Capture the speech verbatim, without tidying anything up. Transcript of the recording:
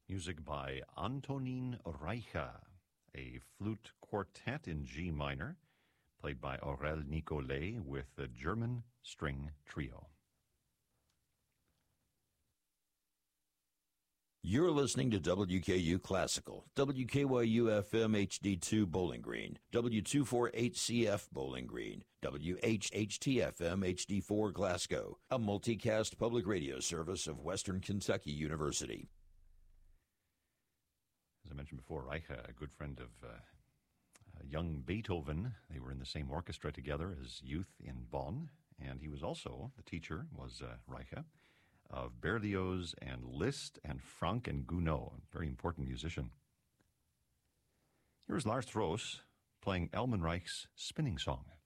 Music by Antonín Reicha, a flute quartet in G minor, played by Aurel Nicolet with the German String Trio. You're listening to W K U Classical, W K Y U F M H D two Bowling Green, W two forty-eight C F Bowling Green, W H H T F M H D four Glasgow, a multicast public radio service of Western Kentucky University. As I mentioned before, Reich, a good friend of uh, uh, young Beethoven. They were in the same orchestra together as youth in Bonn, and he was also, the teacher was uh, Reich, of Berlioz and Liszt and Franck and Gounod, a very important musician. Here's Lars Troos playing Elman Reich's Spinning Song.